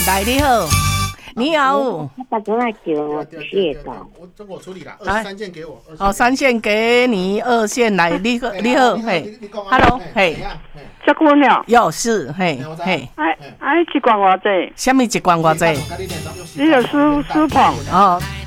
来，你好，你好。 他打电话叫我谢的。 我处理了，23件给我。 3线给你，2线来，你好，嘿 ，Hello， 嘿， 结婚了？ 有是，嘿，嘿。 一罐偌济？ 什么一罐偌济？ 你有书碰？ 哦。